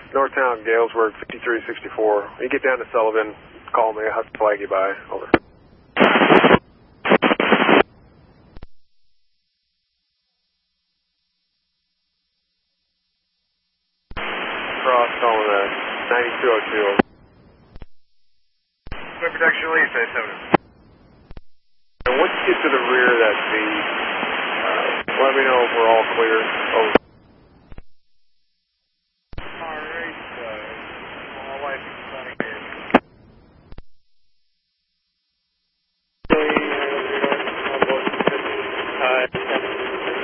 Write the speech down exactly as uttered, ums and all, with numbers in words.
Northtown, Galesburg, fifty-three sixty-four. When you get down to Sullivan, call me. I'll have to flag you by. Over. Cross, calling that ninety-two oh two. Quick protection release, I seven. And once you get to the rear of that V, uh, let me know if we're all clear. Over.